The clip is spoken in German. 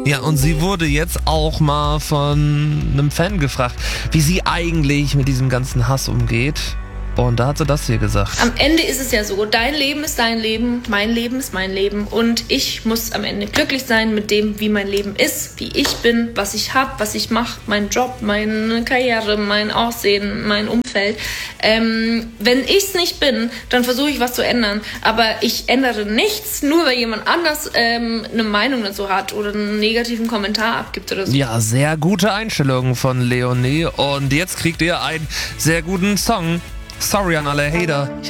Ja, und sie wurde jetzt auch mal von einem Fan gefragt, wie sie eigentlich mit diesem ganzen Hass umgeht. Und da hat sie das hier gesagt. Am Ende ist es ja so, dein Leben ist dein Leben, mein Leben ist mein Leben und ich muss am Ende glücklich sein mit dem, wie mein Leben ist, wie ich bin, was ich habe, was ich mache, mein Job, meine Karriere, mein Aussehen, mein Umfeld. Wenn ich es nicht bin, dann versuche ich was zu ändern, aber ich ändere nichts, nur weil jemand anders eine Meinung dazu hat oder einen negativen Kommentar abgibt oder so. Ja, sehr gute Einstellung von Leonie und jetzt kriegt ihr einen sehr guten Song. Sorry an alle Hater.